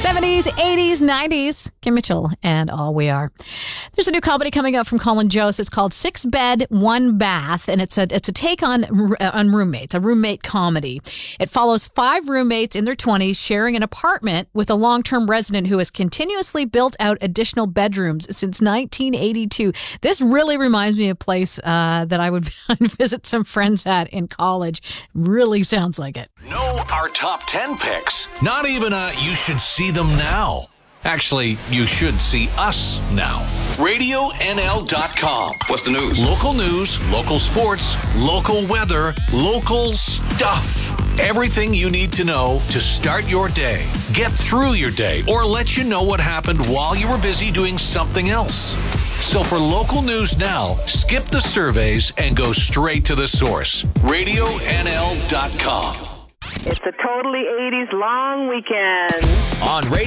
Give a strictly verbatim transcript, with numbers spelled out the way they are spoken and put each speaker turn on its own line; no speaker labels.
seventies, eighties, nineties. Kim Mitchell and All We Are. There's a new comedy coming up from Colin Jost. It's called Six Bed, One Bath, and it's a it's a take on on roommates, a roommate comedy. It follows five roommates in their twenties sharing an apartment with a long-term resident who has continuously built out additional bedrooms since nineteen eighty-two. This really reminds me of a place uh, that I would visit some friends at in college. Really sounds like it.
Know our top ten picks. Not even a you should see them now. Actually, you should see us now. radio N L dot com.
What's the news?
Local news, local sports, local weather, local stuff. Everything you need to know to start your day, get through your day, or let you know what happened while you were busy doing something else. So for local news now, skip the surveys and go straight to the source. radio N L dot com.
It's a totally eighties long weekend.